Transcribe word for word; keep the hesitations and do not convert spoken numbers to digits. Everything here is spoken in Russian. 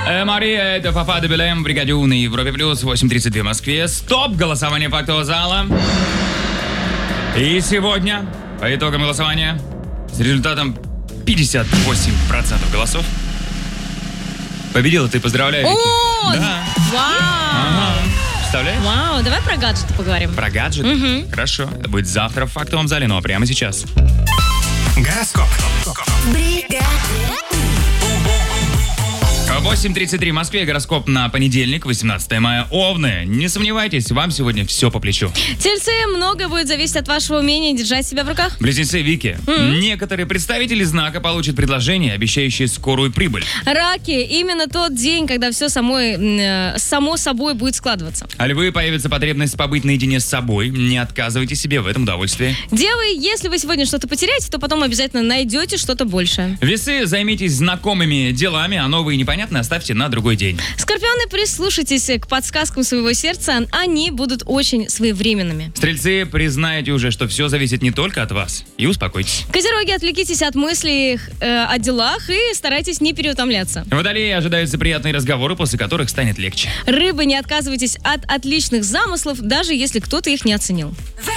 Э, Мария, это Папа де Белем, Бригадю на Европе Плюс, восемь тридцать два в Москве. Стоп! Голосование фактового зала. И сегодня, по итогам голосования, с результатом пятьдесят восемь процентов голосов, победила ты, поздравляю, Вики. О, да. Вау! Ага. Представляешь? Вау, давай про гаджеты поговорим. Про гаджет? Угу. Хорошо. Это будет завтра в фактовом зале, ну а прямо сейчас. Гороскоп. восемь тридцать три в Москве. Гороскоп на понедельник, восемнадцатое мая. Овны, не сомневайтесь, вам сегодня все по плечу. Тельцы, многое будет зависеть от вашего умения держать себя в руках. Близнецы, Вики, Mm-hmm. некоторые представители знака получат предложение, обещающее скорую прибыль. Раки, именно тот день, когда все самой, э, само собой будет складываться. А львы, появится потребность побыть наедине с собой. Не отказывайте себе в этом удовольствии. Девы, если вы сегодня что-то потеряете, то потом обязательно найдете что-то большее. Весы, займитесь знакомыми делами, а новые непонятные оставьте на другой день. Скорпионы, прислушайтесь к подсказкам своего сердца, они будут очень своевременными. Стрельцы, признаете уже, что все зависит не только от вас. И успокойтесь. Козероги, отвлекитесь от мыслей э, о делах и старайтесь не переутомляться. Водолеи, ожидаются приятные разговоры, после которых станет легче. Рыбы, не отказывайтесь от отличных замыслов, даже если кто-то их не оценил.